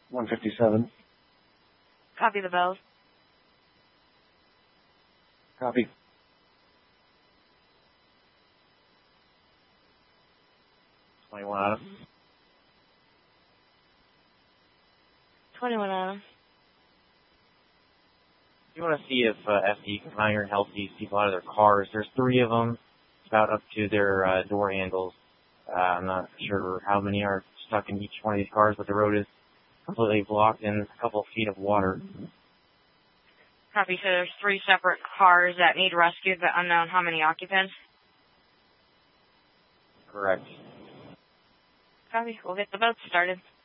157. Copy the bells. Copy. Adam. 21 Adam. You want to see if FD can find and help these people out of their cars. There's 3 of them. It's about up to their door handles. I'm not sure how many are stuck in each one of these cars, but the road is completely blocked in a couple of feet of water. Copy. So there's 3 separate cars that need rescued, but unknown how many occupants? Correct. Copy. We'll get the boat started.